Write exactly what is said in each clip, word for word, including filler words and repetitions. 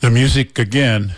The music, again,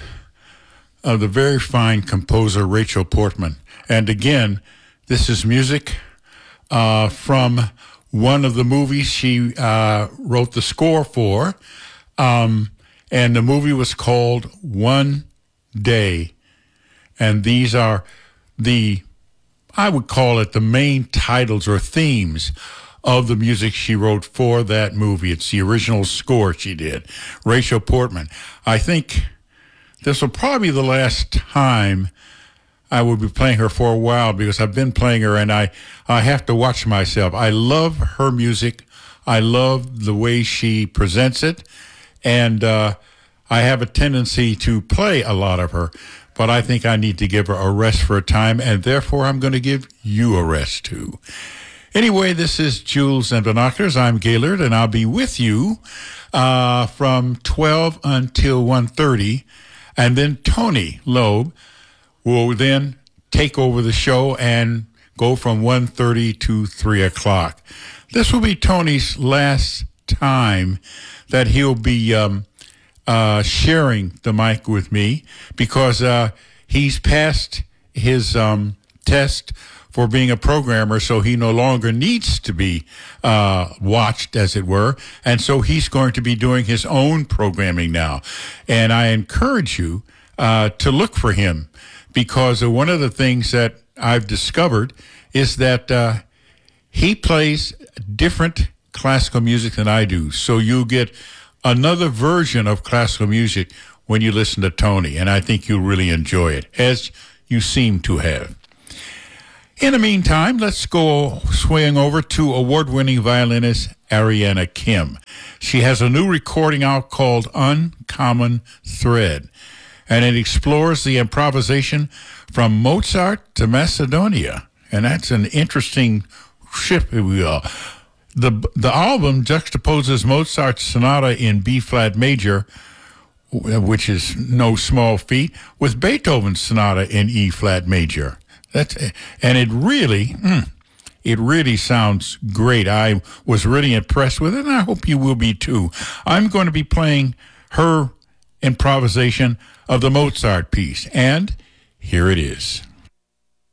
of the very fine composer Rachel Portman. And again, this is music uh, from one of the movies she uh, wrote the score for. Um, and the movie was called One Day. And these are the, I would call it the main titles or themes of the music she wrote for that movie. It's the original score she did. Rachel Portman. I think this will probably be the last time I will be playing her for a while, because I've been playing her and I, I have to watch myself. I love her music. I love the way she presents it. And uh, I have a tendency to play a lot of her, but I think I need to give her a rest for a time, and therefore I'm going to give you a rest too. Anyway, this is Jules and Binoculars. I'm Gaylord, and I'll be with you uh, from twelve until one thirty, and then Tony Loeb will then take over the show and go from one thirty to three o'clock. This will be Tony's last time that he'll be um, uh, sharing the mic with me, because uh, he's passed his um, test for being a programmer, so he no longer needs to be uh, watched, as it were, and so he's going to be doing his own programming now. And I encourage you uh, to look for him, because uh, one of the things that I've discovered is that uh, he plays different classical music than I do, so you get another version of classical music when you listen to Tony, and I think you'll really enjoy it, as you seem to have. In the meantime, let's go swaying over to award-winning violinist Ariana Kim. She has a new recording out called Uncommon Thread, and it explores the improvisation from Mozart to Macedonia. And that's an interesting shift, if we will. The, the album juxtaposes Mozart's sonata in B-flat major, which is no small feat, with Beethoven's sonata in E-flat major. That's, and it really, mm, it really sounds great. I was really impressed with it, and I hope you will be too. I'm going to be playing her improvisation of the Mozart piece, and here it is.